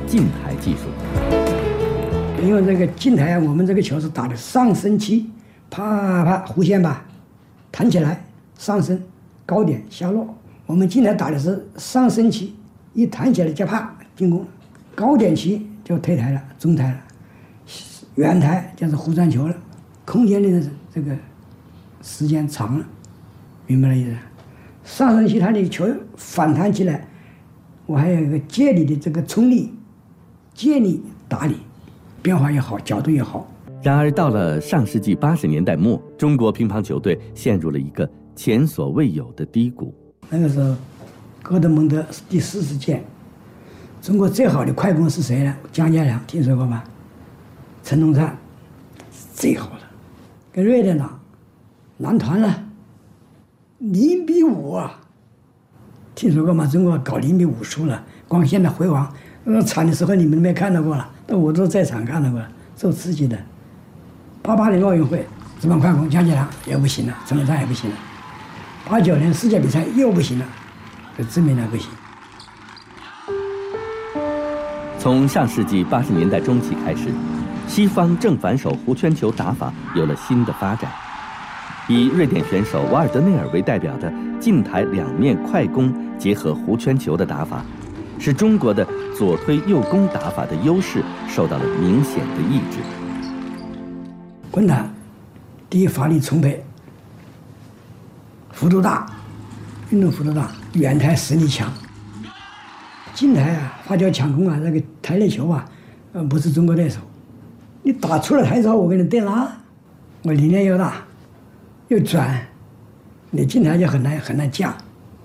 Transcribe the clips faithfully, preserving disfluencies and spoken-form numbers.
近台技术。 因为这个近台啊，我们这个球是打的上升期，啪啪弧线吧，弹起来上升，高点下落。我们近台打的是上升期，一弹起来就啪进攻，高点期就退台了，中台了，远台就是弧传球了，空间的这个时间长了，明白了意思？上升期它的球反弹起来，我还有一个借力的这个冲力，借力打力，变化也好，角度也好。 然而到了上世纪八十年代末，中国乒乓球队陷入了一个前所未有的低谷。 那个时候，戈德蒙德是第四十届，中国最好的快攻是谁呢？姜家良，听说过吧？陈东灿，最好的，跟瑞典打，男团了，零比五啊！听说过吗？中国搞零比五输了，光现在辉煌，那惨的时候你们没看到过了，但我都在场看到过了，受刺激的。八八年奥运会，直棒快攻姜家良也不行了，陈东灿也不行了。八九年世界比赛又不行了，就证明了不行。 从上世纪八十年代中期开始，西方正反手弧圈球打法有了新的发展。以瑞典选手瓦尔德内尔为代表的近台两面快攻结合弧圈球的打法，使中国的左推右攻打法的优势受到了明显的抑制。 滚弹，第一发力充沛，幅度大，运动幅度大，远台实力强。近台啊，花球抢攻啊，那个台内球啊，呃，不是中国对手。你打出了台之后，我给你电拉，我力量又大，又转，你近台就很难很难架，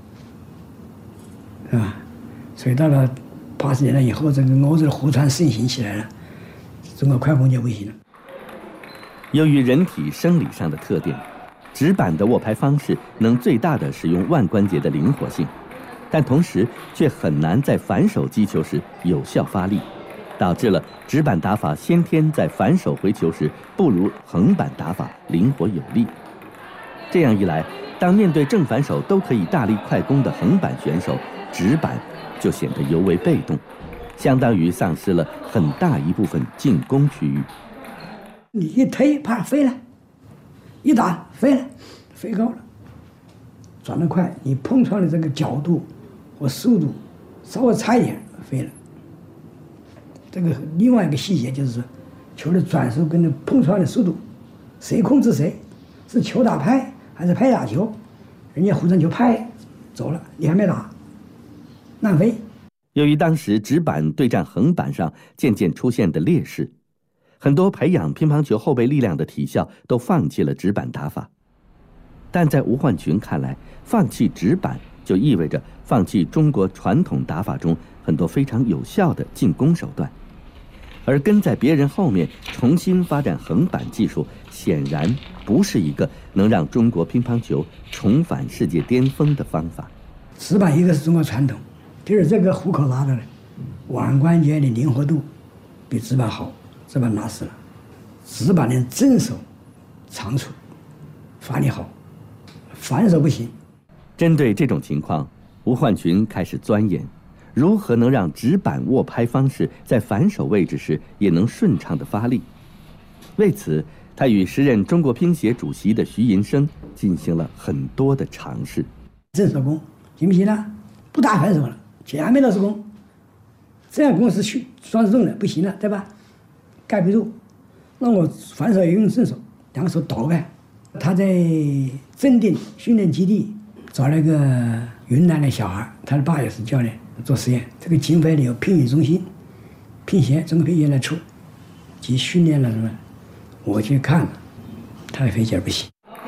是吧？所以到了八十年代以后，这个欧洲的弧传盛行起来了，中国快攻就不行了。 由于人体生理上的特点，直板的握拍方式能最大的使用腕关节的灵活性，但同时却很难在反手击球时有效发力，导致了直板打法先天在反手回球时不如横板打法灵活有力。这样一来，当面对正反手都可以大力快攻的横板选手，直板就显得尤为被动，相当于丧失了很大一部分进攻区域。 你一推，啪飞了。一打飞了，飞高了，转得快，你碰撞的这个角度和速度稍微差一点飞了。这个另外一个细节就是说，球的转速跟着碰撞的速度，谁控制谁？是球打拍还是拍打球？人家弧传球拍走了，你还没打，乱飞。 由于当时直板对战横板上渐渐出现的劣势，很多培养乒乓球后备力量的体校都放弃了直板打法，但在吴焕群看来，放弃直板就意味着放弃中国传统打法中很多非常有效的进攻手段，而跟在别人后面重新发展横板技术，显然不是一个能让中国乒乓球重返世界巅峰的方法。 直板一个是中国传统，第二这个虎口拉的腕关节的灵活度比直板好。直板拿死了，直板的正手长处发力好，反手不行。 针对这种情况，吴焕群开始钻研如何能让直板握拍方式在反手位置时也能顺畅的发力。为此，他与时任中国乒协主席的徐寅生进行了很多的尝试。 正手攻行不行呢？不打反手了，前面都是攻，这样攻是去双手重的，不行了，对吧？盖不住，那我反手也用正手，两个手倒开。他在正定训练基地找了一个云南的小孩，他的爸也是教练，做实验。这个经费里有乒羽中心、乒协、中国乒协来出，及训练了什么？我去看了，他的飞劲儿不行。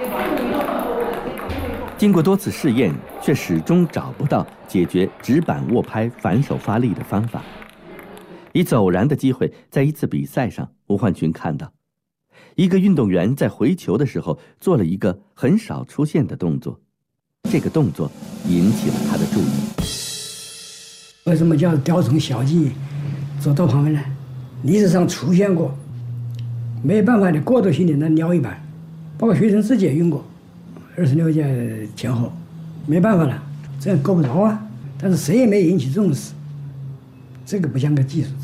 经过多次试验，却始终找不到解决直板握拍反手发力的方法。一次偶然的机会，在一次比赛上，吴焕群看到一个运动员在回球的时候做了一个很少出现的动作，这个动作引起了他的注意。 为什么叫雕虫小技，走到旁边呢？历史上出现过，没有办法的过渡性的那撩一板，包括学生自己也用过，二十六届前后，没办法了，这样够不着啊。但是谁也没引起重视，这个不像个技术。